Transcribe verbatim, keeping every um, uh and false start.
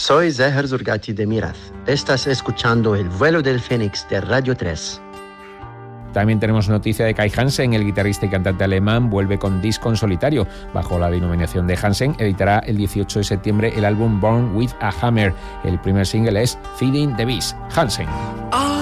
Soy Zeher Zurgati de Miraz. Estás escuchando El vuelo del Fénix de Radio tres. También tenemos noticia de Kai Hansen, el guitarrista y cantante alemán, vuelve con disco en solitario. Bajo la denominación de Hansen, editará el dieciocho de septiembre el álbum Born with a Hammer. El primer single es Feeding the Beast. Hansen.